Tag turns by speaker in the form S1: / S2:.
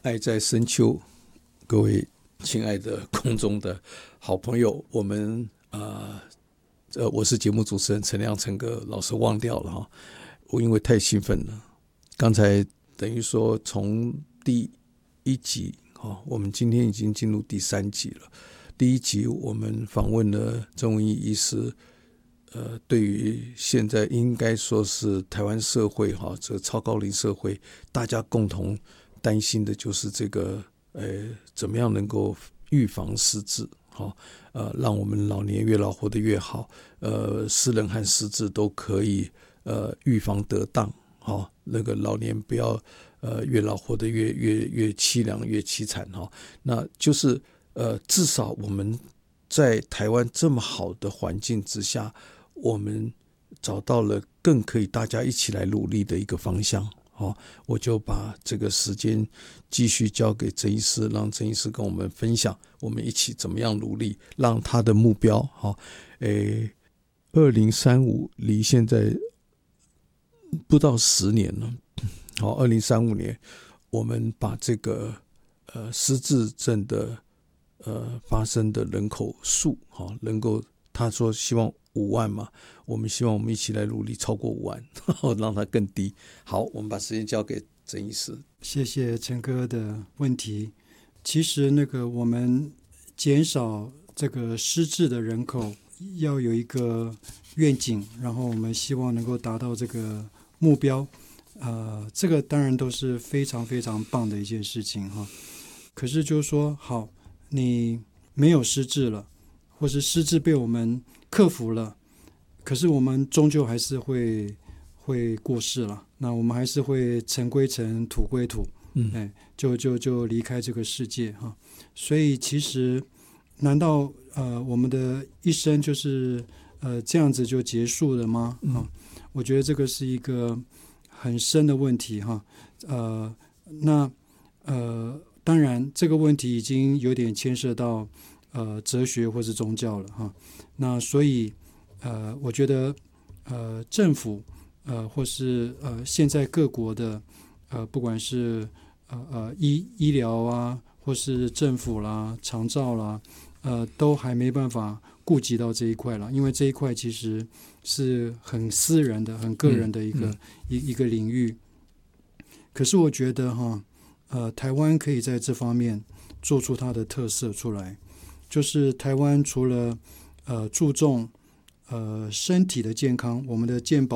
S1: 爱在深秋，各位亲爱的空中的好朋友，我是节目主持人陈亮陈哥，老师忘掉了哈，我因为太兴奋了，刚才等于说从第一集我们今天已经进入第3集了。第一集我们访问了郑文仪医师，对于现在应该说是台湾社会这个超高龄社会，大家共同担心的就是这个怎么样能够预防失智，让我们老年越老活得越好，失能和失智都可以预防得当，那个老年不要越老活得越凄凉越凄惨，那就是至少我们在台湾这么好的环境之下，我们找到了更可以大家一起来努力的一个方向。我就把这个时间继续交给郑医师，让郑医师跟我们分享，我们一起怎么样努力，让他的目标2035离现在不到10年了。2035年我们把这个失智症的发生的人口数能够，他说希望5万嘛，我们希望我们一起来努力超过5万，让它更低。好，我们把时间交给郑医师。
S2: 谢谢陈哥的问题。其实我们减少这个失智的人口要有一个愿景，然后我们希望能够达到这个目标，这个当然都是非常非常棒的一件事情哈。可是就是说，好，你没有失智了，或是失智被我们克服了，可是我们终究还是会过世了，那我们还是会尘归尘土归土，就离开这个世界哈。所以其实难道我们的一生就是这样子就结束了吗？我觉得这个是一个很深的问题哈。当然这个问题已经有点牵涉到哲学或是宗教了哈。那所以我觉得政府或是现在各国的不管是医疗啊，或是政府啦、长照啦，都还没办法顾及到这一块了，因为这一块其实是很私人的、很个人的一个领域。可是我觉得台湾可以在这方面做出它的特色出来，就是台湾除了注重身体的健康，我们的健保